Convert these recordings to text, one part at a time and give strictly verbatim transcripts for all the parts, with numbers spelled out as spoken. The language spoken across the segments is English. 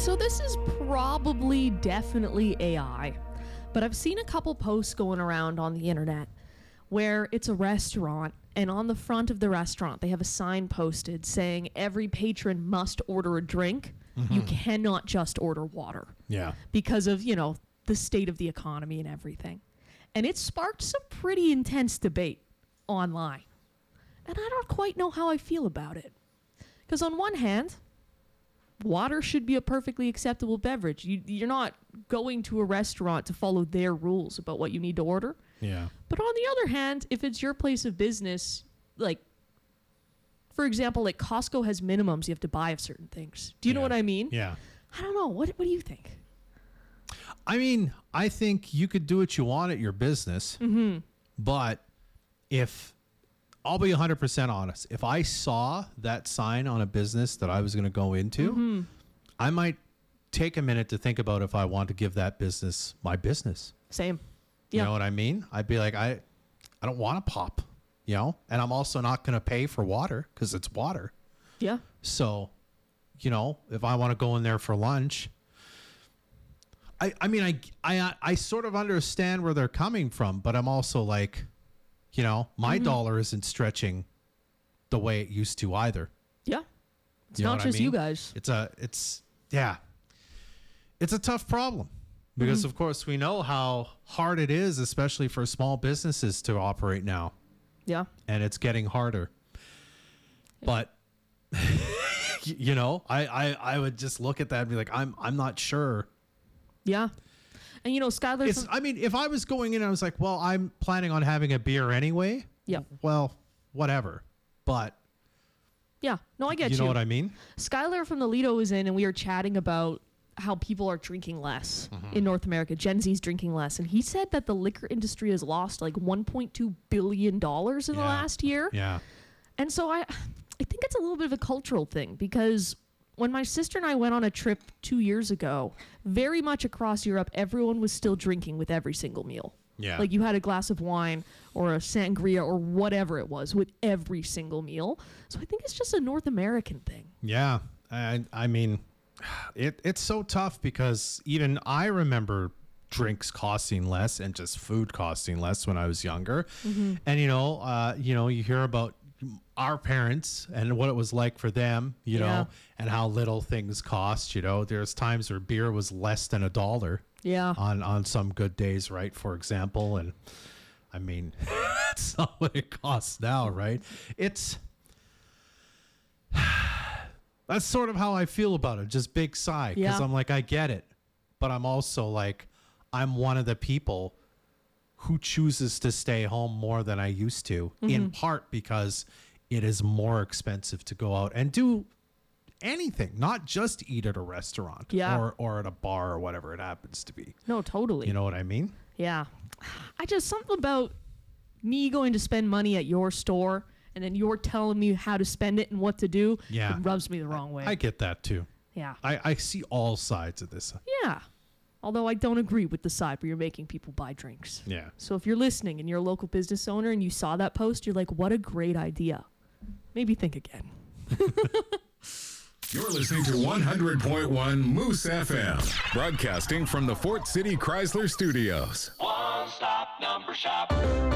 So this is probably definitely A I, but I've seen a couple posts going around on the internet where it's a restaurant, and on the front of the restaurant they have a sign posted saying every patron must order a drink. Mm-hmm. You cannot just order water. Yeah. Because of, you know, the state of the economy and everything. And it sparked some pretty intense debate online. And I don't quite know how I feel about it. Because on one hand, water should be a perfectly acceptable beverage. You, you're not going to a restaurant to follow their rules about what you need to order. Yeah. But on the other hand, if it's your place of business, like, for example, like Costco has minimums you have to buy of certain things. Do you yeah. know what I mean? Yeah. I don't know. What What do you think? I mean, I think you could do what you want at your business, Mm-hmm. but if, I'll be one hundred percent honest, if I saw that sign on a business that I was going to go into, Mm-hmm. I might take a minute to think about if I want to give that business my business. Same. You Yeah. know what I mean? I'd be like, I, I don't want to pop, you know, and I'm also not going to pay for water because it's water. Yeah. So, you know, if I want to go in there for lunch, I, I mean, I, I, I sort of understand where they're coming from, but I'm also like, you know, my Mm-hmm. dollar isn't stretching the way it used to either. Yeah. It's You know not what I just you mean? guys. It's a, it's, yeah, it's a tough problem because Mm-hmm. of course we know how hard it is, especially for small businesses to operate now, Yeah. and it's getting harder. But you know, I, I, I would just look at that and be like, I'm, I'm not sure. Yeah. And you know, Skylar. It's, I mean, if I was going in and I was like, well, I'm planning on having a beer anyway. Yeah. Well, whatever. But Yeah. No, I get you. you know what I mean? Skylar from the Lido was in, and we were chatting about how people are drinking less Mm-hmm. in North America. Gen Z's drinking less. And he said that the liquor industry has lost like one point two billion dollars in the Yeah. last year. Yeah. And so I, I think it's a little bit of a cultural thing, because when my sister and I went on a trip two years ago, very much across Europe, everyone was still drinking with every single meal. Yeah. Like you had a glass of wine or a sangria or whatever it was with every single meal. So I think it's just a North American thing. Yeah. I, I mean, it, it's so tough because even I remember drinks costing less and just food costing less when I was younger. Mm-hmm. And, you know, uh, you know, you hear about our parents and what it was like for them, you Yeah. know, and how little things cost. You know, there's times where beer was less than a dollar Yeah. on, on some good days, right? For example. And I mean, that's not what it costs now, right? It's, that's sort of how I feel about it. Just big sigh. Because Yeah. I'm like, I get it. But I'm also like, I'm one of the people who chooses to stay home more than I used to, Mm-hmm. in part because it is more expensive to go out and do anything, not just eat at a restaurant Yeah. or, or at a bar or whatever it happens to be. No, totally. You know what I mean? Yeah. I just, something about me going to spend money at your store and then you're telling me how to spend it and what to do. Yeah. It rubs me the wrong way. I get that too. yeah. I, I see all sides of this. Yeah. Although I don't agree with the side where you're making people buy drinks. Yeah. So if you're listening and you're a local business owner and you saw that post, you're like, what a great idea. Maybe think again. You're listening to one hundred point one Moose F M, broadcasting from the Fort City Chrysler Studios. One stop number shop.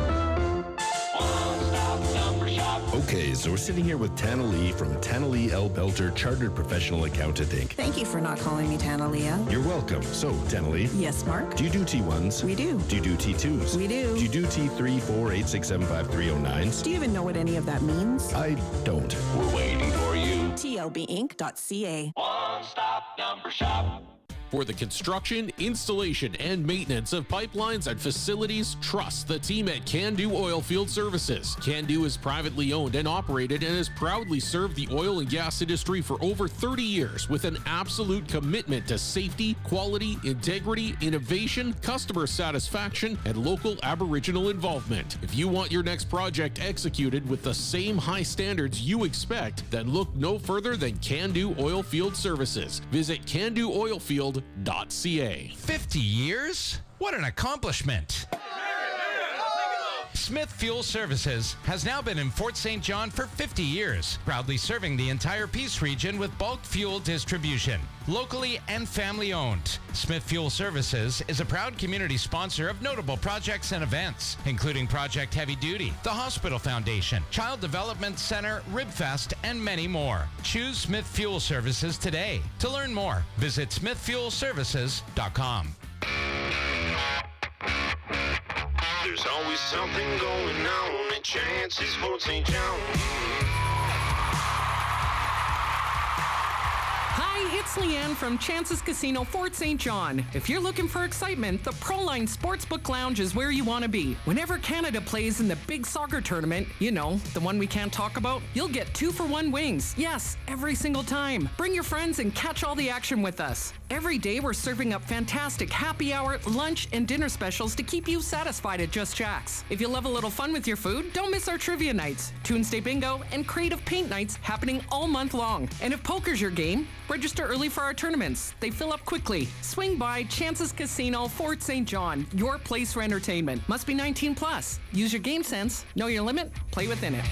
One stop number shop. Okay, so we're sitting here with Tana Lee from Tana Lee L. Belter Chartered Professional Accountant, Incorporated. Thank you for not calling me Tana Leah. You're welcome. So, Tana Lee, Yes, Mark? do you do T ones? We do. Do you do T twos? We do. Do you do T three, four, eight, six, seven, five, three, oh, nines? Do you even know what any of that means? I don't. We're waiting for you. T L B inc dot C A. One stop number shop. For the construction, installation, and maintenance of pipelines and facilities, trust the team at Can-Do Oilfield Services. Can-Do is privately owned and operated and has proudly served the oil and gas industry for over thirty years with an absolute commitment to safety, quality, integrity, innovation, customer satisfaction, and local Aboriginal involvement. If you want your next project executed with the same high standards you expect, then look no further than Can-Do Oilfield Services. Visit can do oilfield dot c a. fifty years? What an accomplishment. Smith Fuel Services has now been in Fort Saint John for fifty years, proudly serving the entire Peace region with bulk fuel distribution. Locally and family owned, Smith Fuel Services is a proud community sponsor of notable projects and events, including Project Heavy Duty, the Hospital Foundation, Child Development Center, Ribfest, and many more. Choose Smith Fuel Services today. To learn more, visit smith fuel services dot com. There's always something going on at Chance's Fort Saint John. Hi, it's Leanne from Chance's Casino, Fort Saint John. If you're looking for excitement, the Proline Sportsbook Lounge is where you want to be. Whenever Canada plays in the big soccer tournament, you know, the one we can't talk about, you'll get two for one wings. Yes, every single time. Bring your friends and catch all the action with us. Every day we're serving up fantastic happy hour, lunch, and dinner specials to keep you satisfied at Just Jack's. If you love a little fun with your food, don't miss our trivia nights, Tuesday Bingo, and creative paint nights happening all month long. And if poker's your game, register early for our tournaments. They fill up quickly. Swing by Chance's Casino, Fort Saint John, your place for entertainment. Must be nineteen plus. Use your game sense, know your limit, play within it.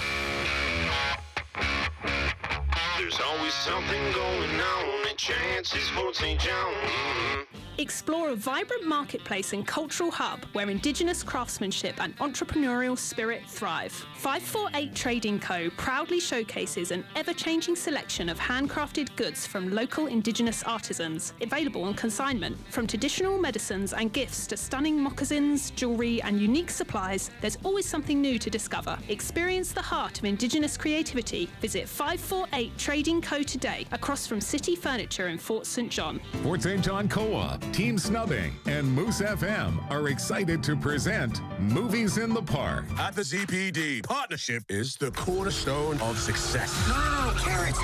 There's always something going on at Chance's Fort Saint John. Explore a vibrant marketplace and cultural hub where Indigenous craftsmanship and entrepreneurial spirit thrive. five forty-eight Trading Co. proudly showcases an ever-changing selection of handcrafted goods from local Indigenous artisans, available on consignment. From traditional medicines and gifts to stunning moccasins, jewelry, and unique supplies, there's always something new to discover. Experience the heart of Indigenous creativity. Visit five forty-eight Trading Co. today, across from City Furniture in Fort Saint John. Fort Saint John Co-op, Team Snubbing, and Moose F M are excited to present Movies in the Park. At the Z P D, partnership is the cornerstone of success. No, no, no, carrots!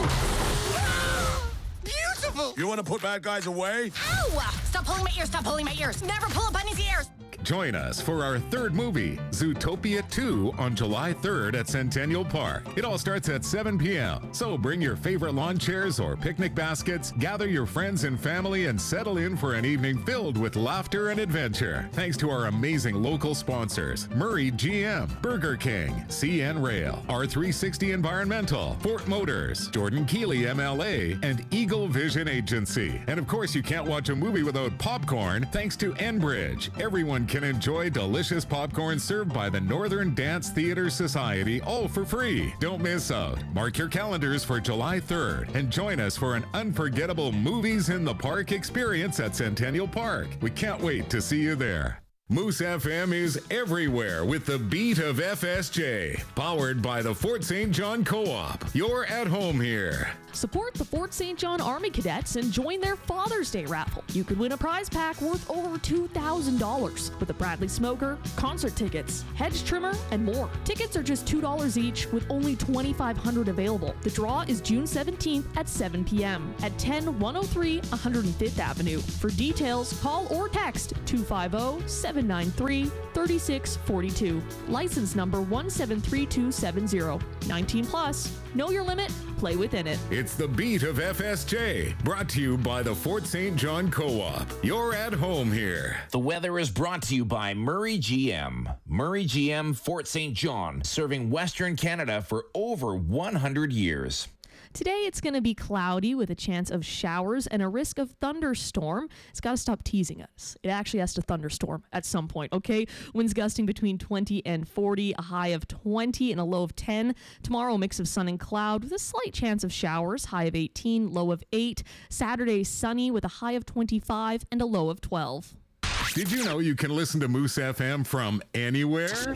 Whoa! Beautiful! You want to put bad guys away? Ow! Stop pulling my ears, stop pulling my ears! Never pull a bunny's ears! Join us for our third movie, Zootopia two, on July third at Centennial Park. It all starts at seven p.m., so bring your favorite lawn chairs or picnic baskets, gather your friends and family, and settle in for an evening filled with laughter and adventure. Thanks to our amazing local sponsors, Murray G M, Burger King, C N Rail, R three sixty Environmental, Fort Motors, Jordan Keeley M L A, and Eagle Vision Agency. And of course, you can't watch a movie without popcorn, thanks to Enbridge. Everyone can enjoy delicious popcorn served by the Northern Dance Theater Society, all for free. Don't miss out. Mark your calendars for July third and join us for an unforgettable Movies in the Park experience at Centennial Park. We can't wait to see you there. Moose F M is everywhere with the beat of F S J, powered by the Fort Saint John Co-op. You're at home here. Support the Fort Saint John Army Cadets and join their Father's Day raffle. You could win a prize pack worth over two thousand dollars with a Bradley Smoker, concert tickets, hedge trimmer, and more. Tickets are just two dollars each with only twenty-five hundred available. The draw is June seventeenth at seven p.m. at ten one oh three one hundred fifth Avenue. For details, call or text two five zero, seven nine three, three six four two. License number one seven three two seven zero. nineteen plus. Know your limit. Play within it. It's the beat of F S J, brought to you by the Fort Saint John Co-op. You're at home here. The weather is brought to you by Murray G M. Murray G M, Fort Saint John, serving Western Canada for over one hundred years. Today it's going to be cloudy with a chance of showers and a risk of thunderstorm. It's got to stop teasing us. It actually has to thunderstorm at some point, okay? Winds gusting between twenty and forty, a high of twenty and a low of ten. Tomorrow, a mix of sun and cloud with a slight chance of showers, high of eighteen, low of eight. Saturday, sunny with a high of twenty-five and a low of twelve. Did you know you can listen to Moose F M from anywhere?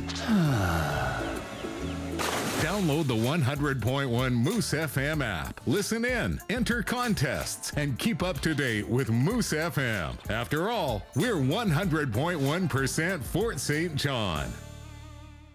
Download the one hundred point one Moose F M app. Listen in, enter contests, and keep up to date with Moose F M. After all, we're one hundred point one percent Fort Saint John.